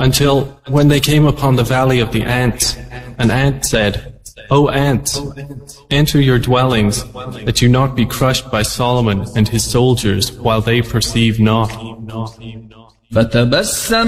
until when they came upon the valley of the ants, an ant said, O ants, enter your dwellings, that you not be crushed by Solomon and his soldiers while they perceive not.